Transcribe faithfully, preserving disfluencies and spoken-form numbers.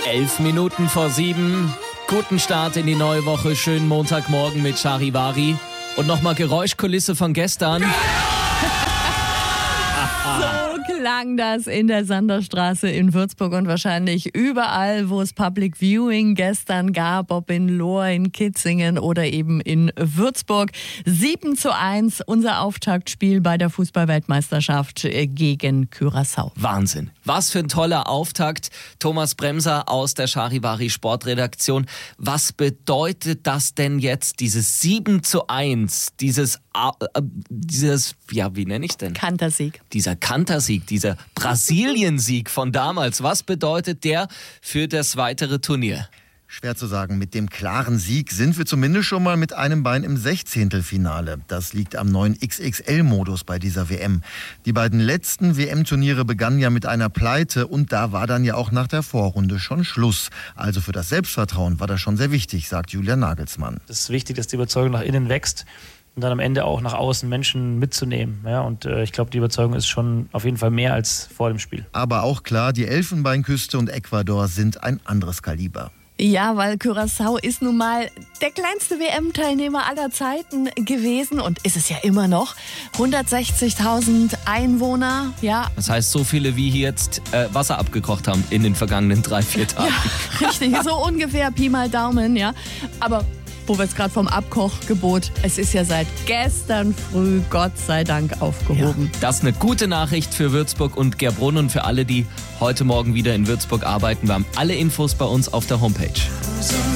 Elf Minuten vor sieben. Guten Start in die neue Woche. Schönen Montagmorgen mit Charivari. Und nochmal Geräuschkulisse von gestern. So klang das in der Sanderstraße in Würzburg und wahrscheinlich überall, wo es Public Viewing gestern gab, ob in Lohr, in Kitzingen oder eben in Würzburg. sieben zu eins, unser Auftaktspiel bei der Fußball-Weltmeisterschaft gegen Curaçao. Wahnsinn. Was für ein toller Auftakt. Thomas Bremser aus der Charivari Sportredaktion. Was bedeutet das denn jetzt, dieses sieben zu eins, dieses, äh, dieses, ja, wie nenne ich es denn? Kantersieg. Dieser Kantersieg, dieser Brasilien-Sieg von damals. Was bedeutet der für das weitere Turnier? Schwer zu sagen. Mit dem klaren Sieg sind wir zumindest schon mal mit einem Bein im Sechzehntelfinale. Das liegt am neuen X X L-Modus bei dieser W M. Die beiden letzten W M-Turniere begannen ja mit einer Pleite und da war dann ja auch nach der Vorrunde schon Schluss. Also für das Selbstvertrauen war das schon sehr wichtig, sagt Julian Nagelsmann. Es ist wichtig, dass die Überzeugung nach innen wächst und dann am Ende auch nach außen Menschen mitzunehmen. Ja, und äh, ich glaube, die Überzeugung ist schon auf jeden Fall mehr als vor dem Spiel. Aber auch klar, die Elfenbeinküste und Ecuador sind ein anderes Kaliber. Ja, weil Curaçao ist nun mal der kleinste W M-Teilnehmer aller Zeiten gewesen und ist es ja immer noch. hundertsechzigtausend Einwohner, ja. Das heißt, so viele wie hier jetzt äh, Wasser abgekocht haben in den vergangenen drei, vier Tagen. Ja, richtig, so ungefähr Pi mal Daumen, ja. Aber wo wir jetzt gerade vom Abkochgebot, es ist ja seit gestern früh, Gott sei Dank, aufgehoben. Ja, das ist eine gute Nachricht für Würzburg und Gerbrunn und für alle, die heute Morgen wieder in Würzburg arbeiten. Wir haben alle Infos bei uns auf der Homepage.